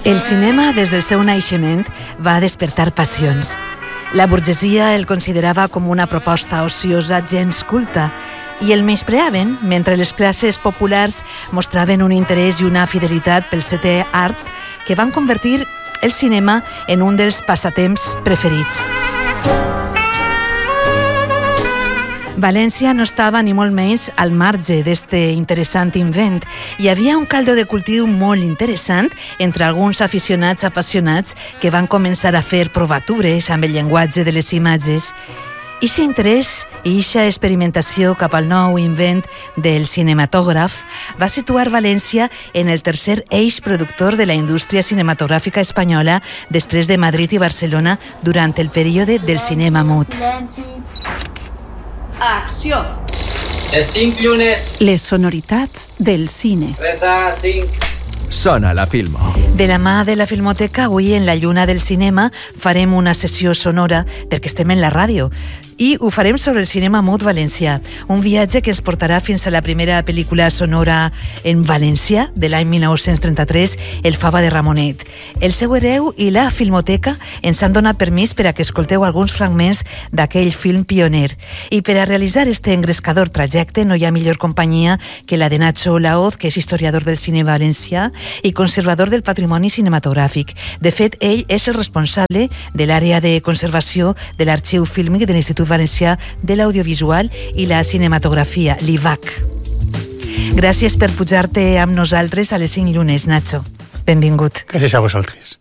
El cinema, des del seu naixement, va despertar passions. La burgesia el considerava com una proposta ociosa gens culta i el menyspreaven, mentre les classes populars mostraven un interès i una fidelitat pel setè art que van convertir el cinema en un dels passatemps preferits. València no estava ni molt menys al marge d'este interessant invent. Hi havia un caldo de cultiu molt interessant entre alguns aficionats apassionats que van començar a fer provatures amb el llenguatge de les imatges. Ixe interès i ixa experimentació cap al nou invent del cinematògraf va situar València en el tercer eix productor de la indústria cinematogràfica espanyola després de Madrid i Barcelona durant el període del cinema mut. Acció. Les 5 llunes. Les sonoritats del cine. 3 a 5. Sona la Filmo. De la mà de la Filmoteca, avui en la lluna del cinema farem una sessió sonora perquè estem en la ràdio i ho farem sobre el cinema mut valencià, un viatge que ens portarà fins a la primera pel·lícula sonora en valencià de l'any 1933, El Fava de Ramonet. El seu hereu i la Filmoteca ens han donat permís per a que escolteu alguns fragments d'aquell film pioner. I per a realitzar este engrescador trajecte no hi ha millor companyia que la de Nacho Laoz, que és historiador del cine valencià i conservador del patrimoni cinematogràfic. De fet, ell és el responsable de l'àrea de conservació de l'Arxiu Fílmic de l'Institut Valencià de l'Audiovisual i la Cinematografia, l'IVAC. Gràcies per pujar-te amb nosaltres a les 5 llunes, Nacho. Benvingut. Gràcies a vosaltres.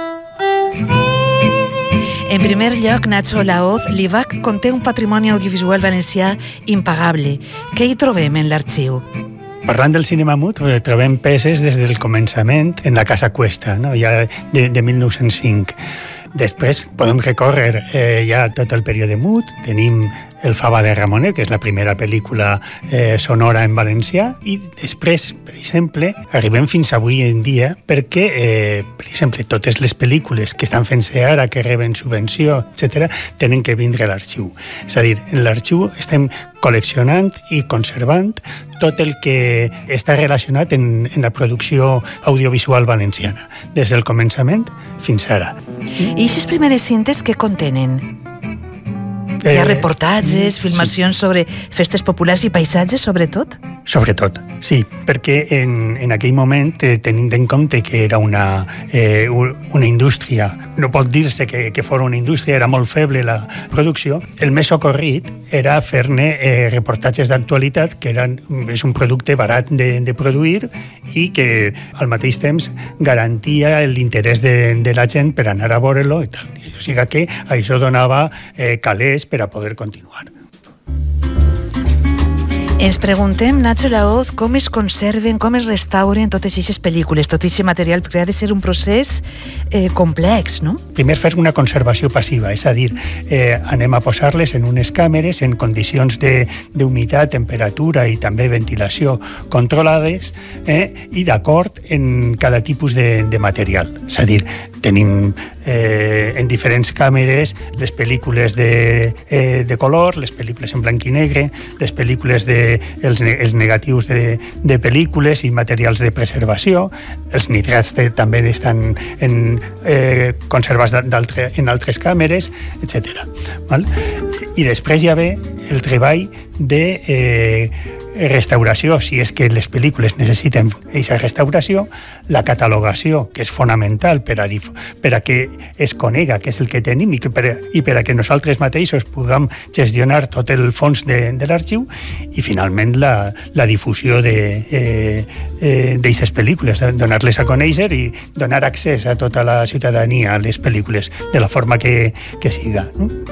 En primer lloc, Nacho Laoz, l'IVAC conté un patrimoni audiovisual valencià impagable. Què hi trobem en l'arxiu? Parlant del cinema mut, trobem peces des del començament en la Casa Cuesta, no? Ja de 1905. Després podem recórrer ja tot el període mut. Tenim El Fava de Ramonet, que és la primera pel·lícula sonora en valencià, i després, per exemple, arribem fins avui en dia perquè, per exemple, totes les pel·lícules que estan fent-se ara, que reben subvenció, etc., tenen que vindre a l'arxiu. És a dir, en l'arxiu estem col·leccionant i conservant tot el que està relacionat en la producció audiovisual valenciana, des del començament fins ara. I aquestes primeres cintes què contenen? Hi ha reportatges, filmacions sobre festes populars i paisatges, sobretot? Sobretot, sí, perquè en aquell moment, tenint en compte que era una indústria, no pot dir-se que fos una indústria, era molt feble la producció, el més socorrit era fer-ne reportatges d'actualitat, que és un producte barat de produir i que al mateix temps garantia l'interès de la gent per anar a veure-lo i tal. O sigui que això donava calés per a poder continuar. Ens preguntem, Nacho Laoz, com es conserven, com es restauren totes aquestes pel·lícules, tot aquest material, perquè ha de ser un procés complex, no? Primer fer una conservació passiva, és a dir, anem a posar-les en unes càmeres en condicions d'humitat, temperatura i també ventilació controlades i d'acord en cada tipus de material. És a dir, tenim en diferents càmeres les pel·lícules de color, les pel·lícules en blanc i negre, les pel·lícules els negatius de pel·lícules i materials de preservació. Els nitrats també estan conservats en altres càmeres, etc. I després hi ha el treball de restauració, si és que les pel·lícules necessiten aquesta restauració, la catalogació, que és fonamental per a que es conega què és el que tenim i per a que nosaltres mateixos puguem gestionar tot el fons de l'arxiu, i finalment la difusió d'aquestes pel·lícules, donar-les a conèixer i donar accés a tota la ciutadania a les pel·lícules de la forma que siga.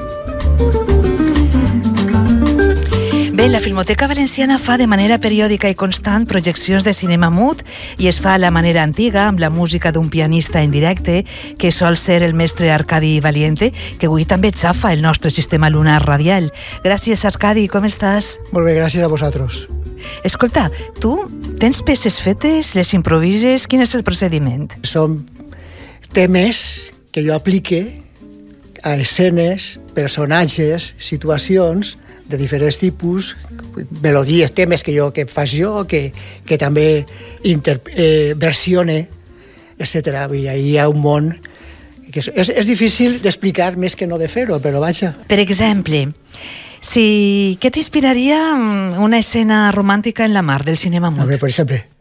Bé, la Filmoteca Valenciana fa de manera periòdica i constant projeccions de cinema mut i es fa a la manera antiga, amb la música d'un pianista en directe, que sol ser el mestre Arcadi Valiente, que avui també xafa el nostre sistema lunar radial. Gràcies, Arcadi, com estàs? Molt bé, gràcies a vosaltres. Escolta, tu tens peces fetes, les improvises, quin és el procediment? Són temes que jo aplique a escenes, personatges, situacions de diferents tipus, melodies, temes que faig jo, que també versione etc. I ahí hi ha un món que és difícil d'explicar més que no de fer-ho, però vaja. Per exemple, què t'inspiraria una escena romàntica en la mar del cinema mut? Per exemple,